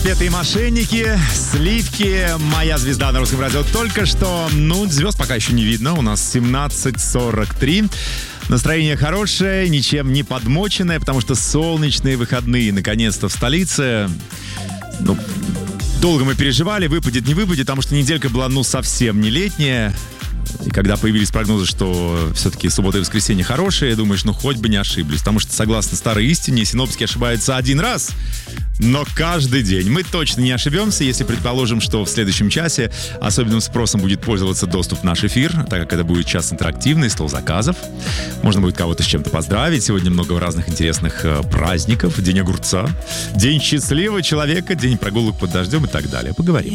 Петые мошенники, сливки, моя звезда на русском радио только что. Звезд пока еще не видно, у нас 17:43. Настроение хорошее, ничем не подмоченное, потому что солнечные выходные наконец-то в столице. Долго мы переживали, выпадет, не выпадет, потому что неделька была, совсем не летняя. И когда появились прогнозы, что все-таки суббота и воскресенье хорошие, думаешь, хоть бы не ошиблись. Потому что, согласно старой истине, синоптики ошибаются один раз, но каждый день. Мы точно не ошибемся, если предположим, что в следующем часе особенным спросом будет пользоваться доступ в наш эфир, так как это будет час интерактивный, стол заказов. Можно будет кого-то с чем-то поздравить. Сегодня много разных интересных праздников. День огурца, день счастливого человека, день прогулок под дождем и так далее. Поговорим.